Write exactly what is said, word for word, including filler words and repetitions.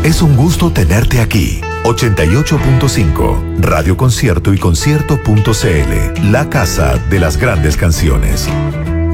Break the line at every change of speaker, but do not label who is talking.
Es un gusto tenerte aquí. ochenta y ocho punto cinco, Radio Concierto y concierto punto c l, la casa de las grandes canciones.